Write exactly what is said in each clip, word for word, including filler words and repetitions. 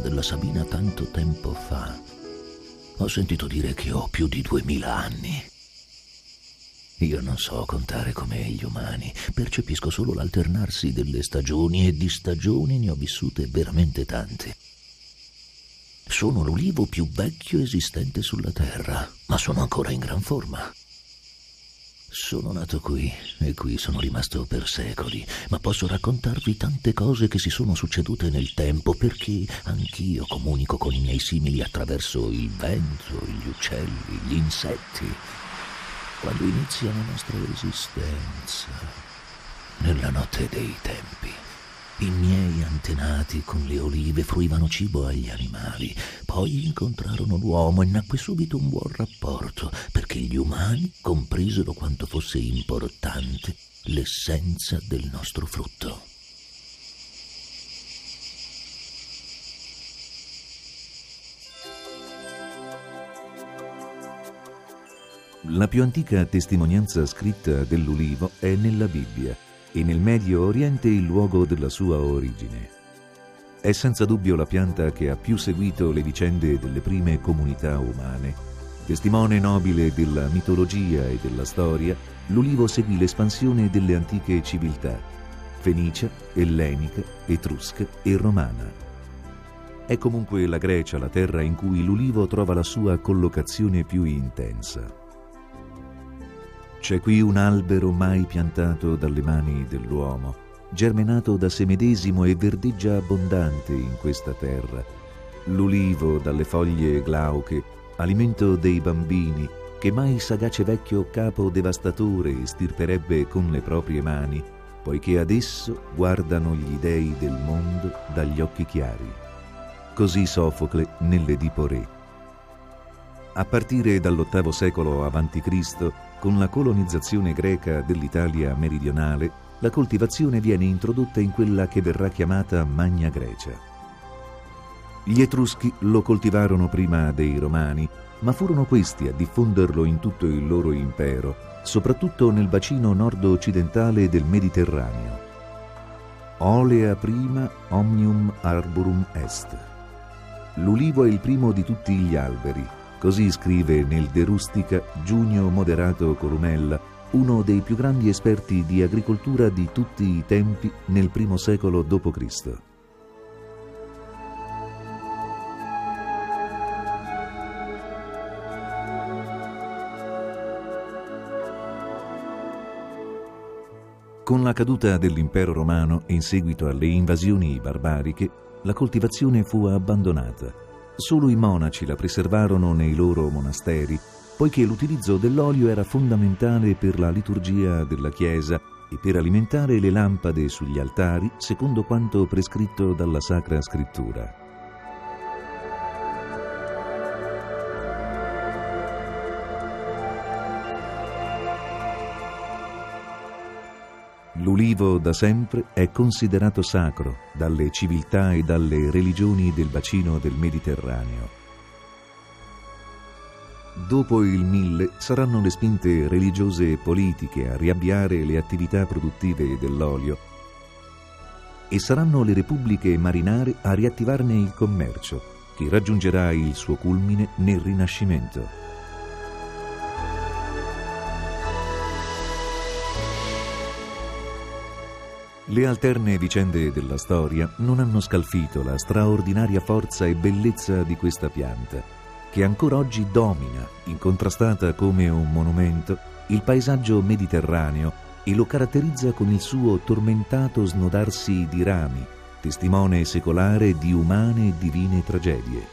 della Sabina tanto tempo fa. Ho sentito dire che ho più di duemila anni. Io non so contare come gli umani, percepisco solo l'alternarsi delle stagioni e di stagioni ne ho vissute veramente tante. Sono l'ulivo più vecchio esistente sulla terra, ma sono ancora in gran forma. Sono nato qui e qui sono rimasto per secoli, ma posso raccontarvi tante cose che si sono succedute nel tempo, perché anch'io comunico con i miei simili attraverso il vento, gli uccelli, gli insetti. Quando inizia la nostra esistenza, nella notte dei tempi, i miei antenati con le olive fruivano cibo agli animali, poi incontrarono l'uomo e nacque subito un buon rapporto, perché gli umani compresero quanto fosse importante l'essenza del nostro frutto. La più antica testimonianza scritta dell'ulivo è nella Bibbia e nel Medio Oriente il luogo della sua origine. È senza dubbio la pianta che ha più seguito le vicende delle prime comunità umane. Testimone nobile della mitologia e della storia, l'ulivo seguì l'espansione delle antiche civiltà, fenicia, ellenica, etrusca e romana. È comunque la Grecia la terra in cui l'ulivo trova la sua collocazione più intensa. C'è qui un albero mai piantato dalle mani dell'uomo, germinato da se medesimo e verdeggia abbondante in questa terra. L'ulivo dalle foglie glauche, alimento dei bambini, che mai sagace vecchio capo devastatore estirperebbe con le proprie mani, poiché ad esso guardano gli dei del mondo dagli occhi chiari. Così Sofocle nell'Edipo Re. A partire dall'ottavo secolo avanti Cristo, con la colonizzazione greca dell'Italia meridionale, la coltivazione viene introdotta in quella che verrà chiamata Magna Grecia. Gli Etruschi lo coltivarono prima dei Romani, ma furono questi a diffonderlo in tutto il loro impero, soprattutto nel bacino nord-occidentale del Mediterraneo. Olea prima omnium arborum est. L'ulivo è il primo di tutti gli alberi. Così scrive nel De Rustica Giunio Moderato Columella, uno dei più grandi esperti di agricoltura di tutti i tempi nel primo secolo dopo Cristo. Con la caduta dell'impero romano e in seguito alle invasioni barbariche, la coltivazione fu abbandonata. Solo i monaci la preservarono nei loro monasteri, poiché l'utilizzo dell'olio era fondamentale per la liturgia della Chiesa e per alimentare le lampade sugli altari, secondo quanto prescritto dalla Sacra Scrittura. L'ulivo da sempre è considerato sacro dalle civiltà e dalle religioni del bacino del Mediterraneo. Dopo il mille saranno le spinte religiose e politiche a riavviare le attività produttive dell'olio e saranno le repubbliche marinare a riattivarne il commercio, che raggiungerà il suo culmine nel Rinascimento. Le alterne vicende della storia non hanno scalfito la straordinaria forza e bellezza di questa pianta, che ancora oggi domina, incontrastata come un monumento, il paesaggio mediterraneo e lo caratterizza con il suo tormentato snodarsi di rami, testimone secolare di umane e divine tragedie.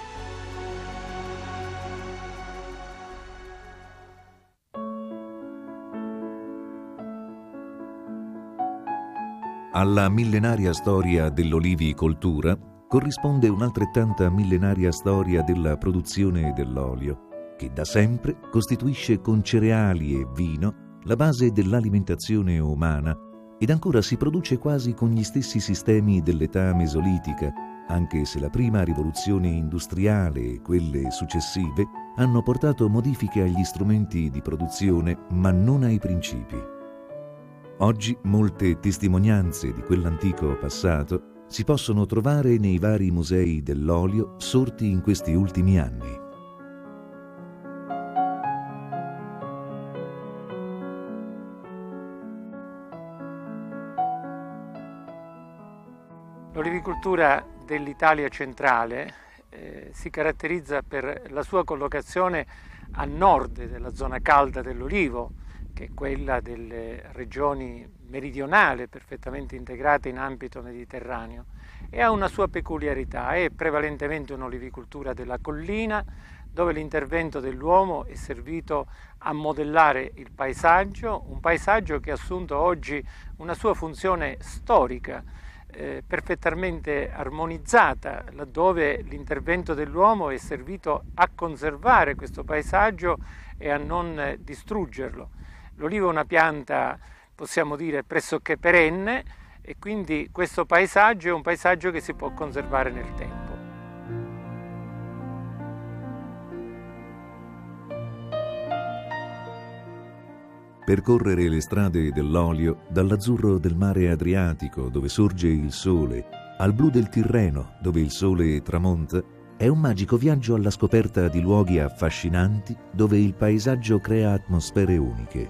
Alla millenaria storia dell'olivicoltura corrisponde un'altrettanta millenaria storia della produzione dell'olio, che da sempre costituisce con cereali e vino la base dell'alimentazione umana ed ancora si produce quasi con gli stessi sistemi dell'età mesolitica, anche se la prima rivoluzione industriale e quelle successive hanno portato modifiche agli strumenti di produzione, ma non ai principi. Oggi molte testimonianze di quell'antico passato si possono trovare nei vari musei dell'olio sorti in questi ultimi anni. L'olivicoltura dell'Italia centrale eh, si caratterizza per la sua collocazione a nord della zona calda dell'olivo, che è quella delle regioni meridionali perfettamente integrate in ambito mediterraneo, e ha una sua peculiarità: è prevalentemente un'olivicoltura della collina, dove l'intervento dell'uomo è servito a modellare il paesaggio, un paesaggio che ha assunto oggi una sua funzione storica, Eh, perfettamente armonizzata, laddove l'intervento dell'uomo è servito a conservare questo paesaggio e a non eh, distruggerlo. L'olivo è una pianta, possiamo dire, pressoché perenne, e quindi questo paesaggio è un paesaggio che si può conservare nel tempo. Percorrere le strade dell'olio, dall'azzurro del mare Adriatico, dove sorge il sole, al blu del Tirreno, dove il sole tramonta, è un magico viaggio alla scoperta di luoghi affascinanti, dove il paesaggio crea atmosfere uniche.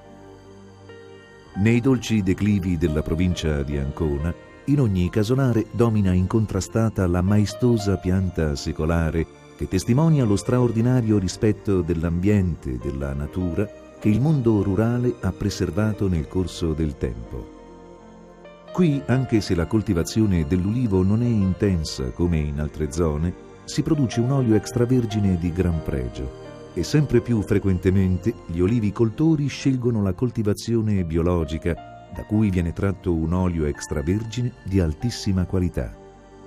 Nei dolci declivi della provincia di Ancona, in ogni casolare domina incontrastata la maestosa pianta secolare che testimonia lo straordinario rispetto dell'ambiente e della natura che il mondo rurale ha preservato nel corso del tempo. Qui, anche se la coltivazione dell'ulivo non è intensa come in altre zone, si produce un olio extravergine di gran pregio e sempre più frequentemente gli olivicoltori scelgono la coltivazione biologica, da cui viene tratto un olio extravergine di altissima qualità.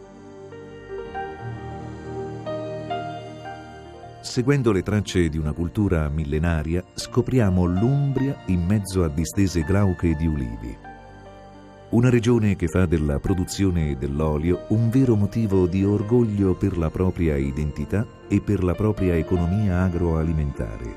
Seguendo le tracce di una cultura millenaria, scopriamo l'Umbria in mezzo a distese glauche di ulivi. Una regione che fa della produzione dell'olio un vero motivo di orgoglio per la propria identità e per la propria economia agroalimentare.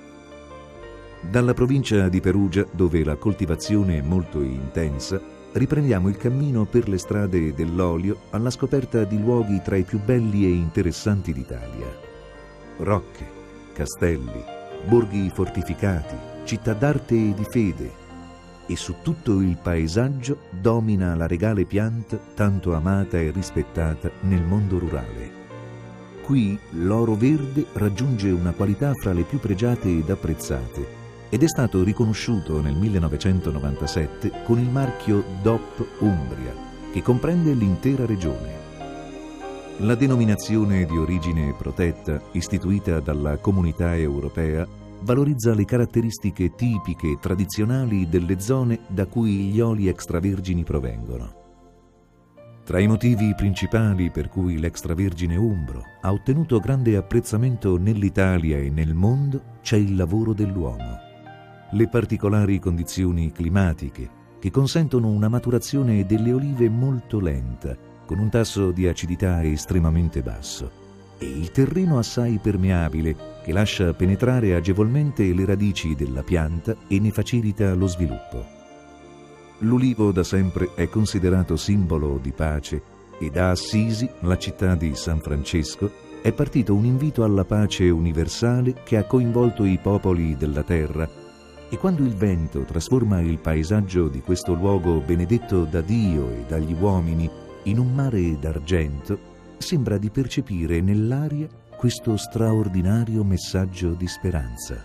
Dalla provincia di Perugia, dove la coltivazione è molto intensa, riprendiamo il cammino per le strade dell'olio alla scoperta di luoghi tra i più belli e interessanti d'Italia. Rocche, castelli, borghi fortificati, città d'arte e di fede, e su tutto il paesaggio domina la regale pianta tanto amata e rispettata nel mondo rurale. Qui l'oro verde raggiunge una qualità fra le più pregiate ed apprezzate ed è stato riconosciuto nel millenovecentonovantasette con il marchio D O P Umbria, che comprende l'intera regione. La denominazione di origine protetta, istituita dalla Comunità Europea, valorizza le caratteristiche tipiche e tradizionali delle zone da cui gli oli extravergini provengono. Tra i motivi principali per cui l'extravergine umbro ha ottenuto grande apprezzamento nell'Italia e nel mondo c'è il lavoro dell'uomo. Le particolari condizioni climatiche che consentono una maturazione delle olive molto lenta, con un tasso di acidità estremamente basso, e il terreno assai permeabile che lascia penetrare agevolmente le radici della pianta e ne facilita lo sviluppo. L'ulivo da sempre è considerato simbolo di pace e da Assisi, la città di San Francesco, è partito un invito alla pace universale che ha coinvolto i popoli della terra, e quando il vento trasforma il paesaggio di questo luogo benedetto da Dio e dagli uomini in un mare d'argento, sembra di percepire nell'aria questo straordinario messaggio di speranza.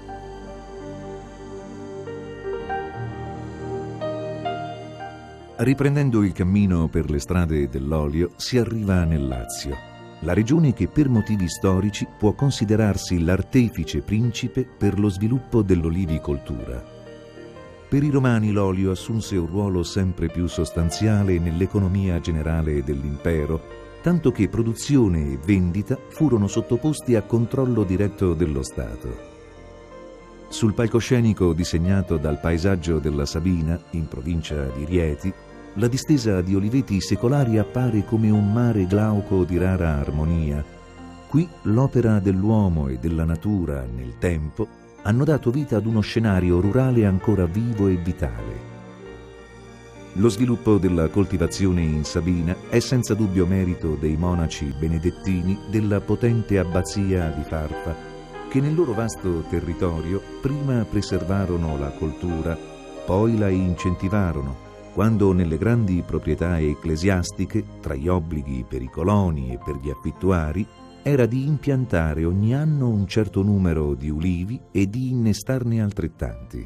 Riprendendo il cammino per le strade dell'olio, si arriva nel Lazio, la regione che per motivi storici può considerarsi l'artefice principe per lo sviluppo dell'olivicoltura. Per i Romani l'olio assunse un ruolo sempre più sostanziale nell'economia generale dell'impero, tanto che produzione e vendita furono sottoposti a controllo diretto dello Stato. Sul palcoscenico disegnato dal paesaggio della Sabina, in provincia di Rieti, la distesa di oliveti secolari appare come un mare glauco di rara armonia. Qui l'opera dell'uomo e della natura nel tempo hanno dato vita ad uno scenario rurale ancora vivo e vitale. Lo sviluppo della coltivazione in Sabina è senza dubbio merito dei monaci benedettini della potente abbazia di Farfa, che nel loro vasto territorio prima preservarono la coltura, poi la incentivarono, quando nelle grandi proprietà ecclesiastiche, tra gli obblighi per i coloni e per gli affittuari, era di impiantare ogni anno un certo numero di ulivi e di innestarne altrettanti.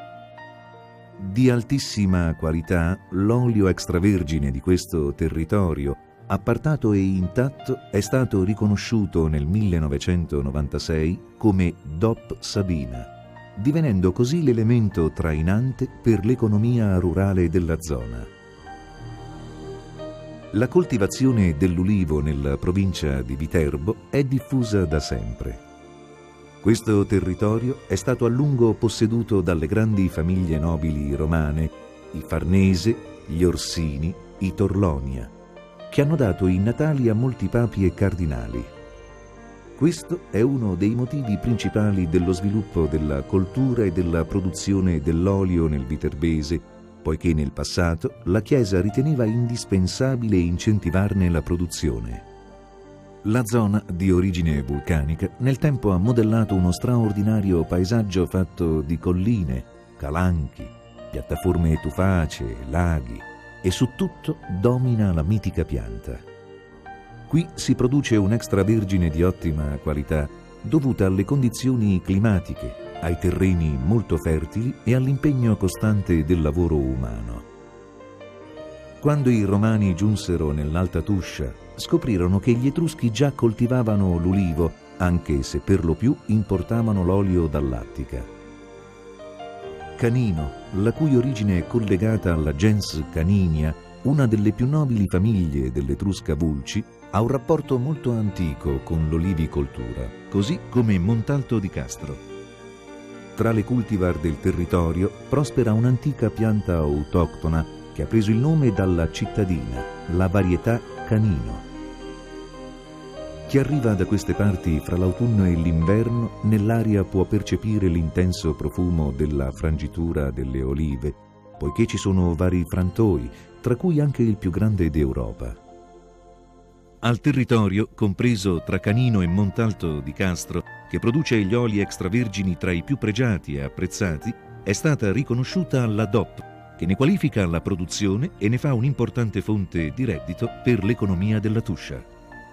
Di altissima qualità, l'olio extravergine di questo territorio, appartato e intatto, è stato riconosciuto nel millenovecentonovantasei come D O P Sabina, divenendo così l'elemento trainante per l'economia rurale della zona. La coltivazione dell'ulivo nella provincia di Viterbo è diffusa da sempre. Questo territorio è stato a lungo posseduto dalle grandi famiglie nobili romane, i Farnese, gli Orsini, i Torlonia, che hanno dato i natali a molti papi e cardinali. Questo è uno dei motivi principali dello sviluppo della coltura e della produzione dell'olio nel viterbese, poiché nel passato la Chiesa riteneva indispensabile incentivarne la produzione. La zona, di origine vulcanica, nel tempo ha modellato uno straordinario paesaggio fatto di colline, calanchi, piattaforme tufacee, laghi, e su tutto domina la mitica pianta. Qui si produce un extravergine di ottima qualità, dovuta alle condizioni climatiche, ai terreni molto fertili e all'impegno costante del lavoro umano. Quando i Romani giunsero nell'Alta Tuscia, scoprirono che gli Etruschi già coltivavano l'ulivo, anche se per lo più importavano l'olio dall'Attica. Canino, la cui origine è collegata alla gens Caninia, una delle più nobili famiglie dell'Etrusca Vulci, ha un rapporto molto antico con l'olivicoltura, così come Montalto di Castro. Tra le cultivar del territorio prospera un'antica pianta autoctona che ha preso il nome dalla cittadina, la varietà Canino. Chi arriva da queste parti fra l'autunno e l'inverno, nell'aria può percepire l'intenso profumo della frangitura delle olive, poiché ci sono vari frantoi, tra cui anche il più grande d'Europa. Al territorio, compreso tra Canino e Montalto di Castro, che produce gli oli extravergini tra i più pregiati e apprezzati, è stata riconosciuta la D O P, che ne qualifica la produzione e ne fa un'importante fonte di reddito per l'economia della Tuscia.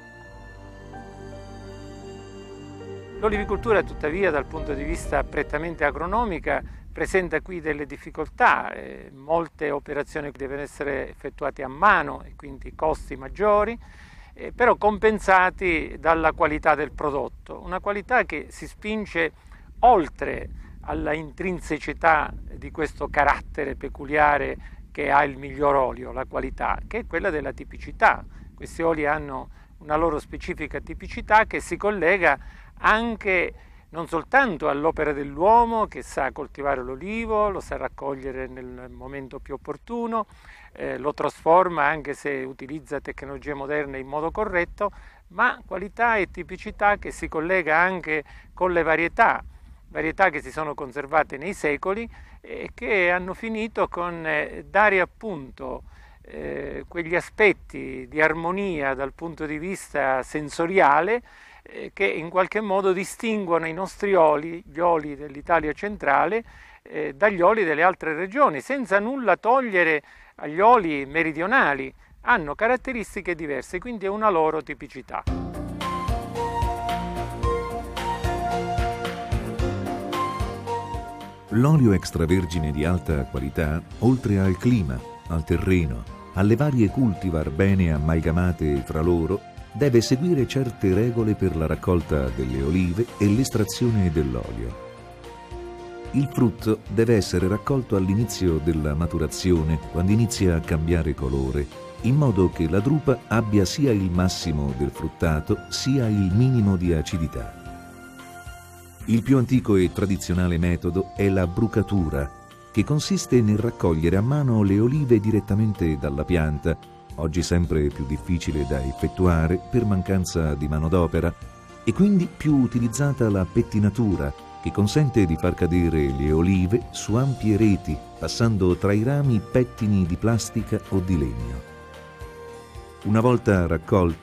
L'olivicoltura, tuttavia, dal punto di vista prettamente agronomica, presenta qui delle difficoltà. Eh, molte operazioni devono essere effettuate a mano e quindi costi maggiori, eh, però compensati dalla qualità del prodotto, una qualità che si spinge oltre alla intrinsecità di questo carattere peculiare che ha il miglior olio, la qualità, che è quella della tipicità. Questi oli hanno una loro specifica tipicità che si collega anche non soltanto all'opera dell'uomo che sa coltivare l'olivo, lo sa raccogliere nel momento più opportuno, eh, lo trasforma anche se utilizza tecnologie moderne in modo corretto, ma qualità e tipicità che si collega anche con le varietà, varietà che si sono conservate nei secoli e che hanno finito con eh, dare appunto eh, quegli aspetti di armonia dal punto di vista sensoriale che in qualche modo distinguono i nostri oli, gli oli dell'Italia centrale, eh, dagli oli delle altre regioni, senza nulla togliere agli oli meridionali. Hanno caratteristiche diverse, quindi è una loro tipicità. L'olio extravergine di alta qualità, oltre al clima, al terreno, alle varie cultivar bene amalgamate fra loro, deve seguire certe regole per la raccolta delle olive e l'estrazione dell'olio. Il frutto deve essere raccolto all'inizio della maturazione, quando inizia a cambiare colore, in modo che la drupa abbia sia il massimo del fruttato sia il minimo di acidità. Il più antico e tradizionale metodo è la brucatura, che consiste nel raccogliere a mano le olive direttamente dalla pianta, oggi sempre più difficile da effettuare per mancanza di manodopera, e quindi più utilizzata la pettinatura, che consente di far cadere le olive su ampie reti, passando tra i rami pettini di plastica o di legno. Una volta raccolte,